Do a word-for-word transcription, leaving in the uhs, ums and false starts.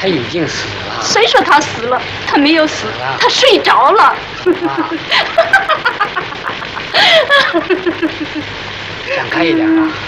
他已经死了。 谁说他死了？他没有死，他睡着了。 想开一点啊！